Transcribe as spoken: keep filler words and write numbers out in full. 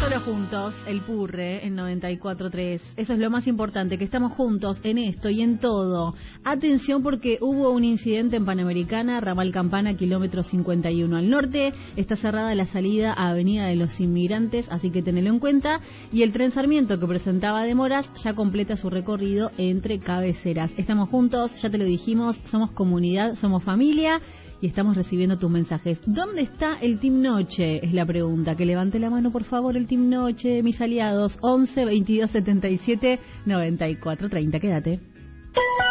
Solo juntos, el Purre en noventa y cuatro tres. Eso es lo más importante, que estamos juntos en esto y en todo. Atención porque hubo un incidente en Panamericana, ramal Campana, kilómetro cincuenta y uno al norte. Está cerrada la salida a Avenida de los Inmigrantes, así que tenelo en cuenta. Y el tren Sarmiento, que presentaba demoras, ya completa su recorrido entre cabeceras. Estamos juntos, ya te lo dijimos, somos comunidad, somos familia. Y estamos recibiendo tus mensajes. ¿Dónde está el Team Noche? Es la pregunta. Que levante la mano, por favor, el Team Noche, mis aliados. once, veintidós, setenta y siete, noventa y cuatro, treinta. Quédate.